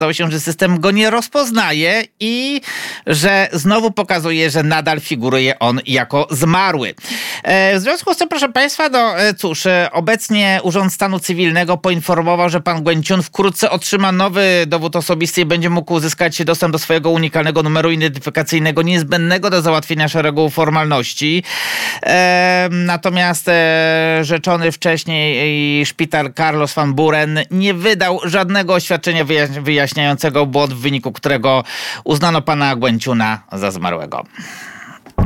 się, że system go nie rozpoznaje i że znowu pokazuje, że nadal figuruje on jako zmarły. W związku z tym, proszę państwa, obecnie Urząd Stanu Cywilnego poinformował, że pan Guenciun wkrótce otrzyma nowy dowód osobisty i będzie mógł uzyskać dostęp do swojego unikalnego numeru identyfikacyjnego niezbędnego do załatwienia szeregu formalności. Natomiast rzeczony wcześniej szpital Carlos van Buren nie wydał żadnego oświadczenia wyjaśniającego błąd, w wyniku którego uznano pana Guenciuna za zmarłego.